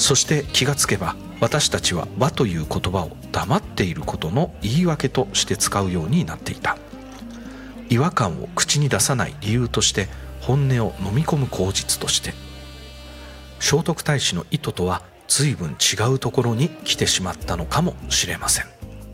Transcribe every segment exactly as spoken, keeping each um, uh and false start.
そして気がつけば、私たちは和という言葉を黙っていることの言い訳として使うようになっていた。違和感を口に出さない理由として、本音を飲み込む口実として。聖徳太子の意図とは随分違うところに来てしまったのかもしれません。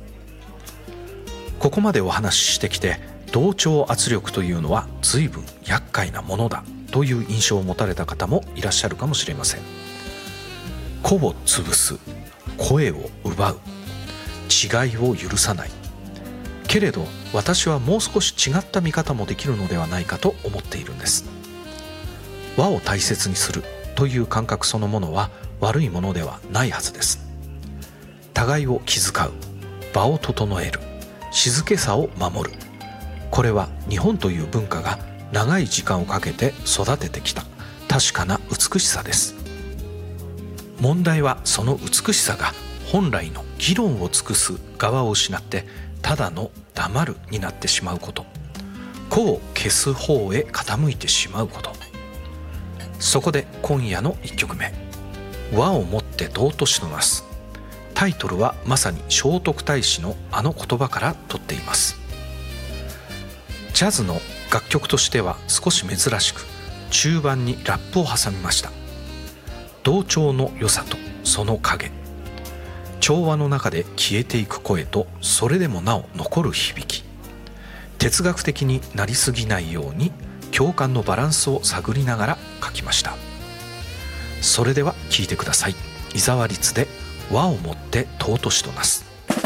ここまでお話ししてきて、同調圧力というのは随分厄介なものだという印象を持たれた方もいらっしゃるかもしれません。個を潰す、声を奪う、違いを許さない。けれど私はもう少し違った見方もできるのではないかと思っているんです。和を大切にするという感覚そのものは悪いものではないはずです。互いを気遣う、場を整える、静けさを守る。これは日本という文化が長い時間をかけて育ててきた確かな美しさです。問題はその美しさが本来の議論を尽くす側を失ってただの黙るになってしまうこと、個を消す方へ傾いてしまうこと。そこで今夜のいっきょくめ、和をもって尊しとなす。タイトルはまさに聖徳太子のあの言葉から取っています。ジャズの楽曲としては少し珍しく、中盤にラップを挟みました。同調の良さとその影、調和の中で消えていく声とそれでもなお残る響き、哲学的になりすぎないように共感のバランスを探りながら書きました。それでは聴いてください。伊沢律で和をもって尊しとなす。